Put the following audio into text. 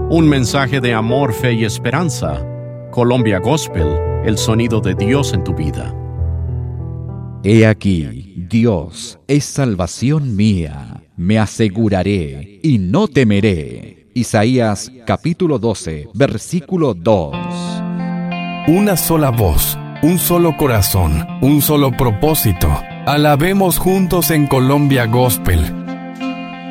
Un mensaje de amor, fe y esperanza. Colombia Gospel, el sonido de Dios en tu vida. He aquí, Dios es salvación mía, me aseguraré y no temeré. Isaías capítulo 12, versículo 2. Una sola voz, un solo corazón, un solo propósito. Alabemos juntos en Colombia Gospel.